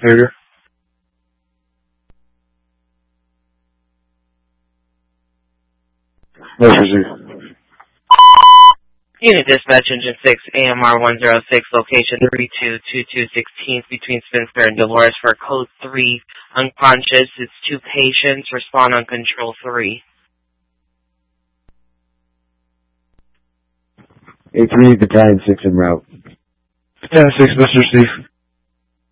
failure. Let's receive. Unit Dispatch Engine 6, AMR 106, location 322216 between Spencer and Dolores for Code 3, unconscious. It's 2 patients. Respond on Control 3. A3, Battalion 6 en route. Battalion 6, Mr. Steve.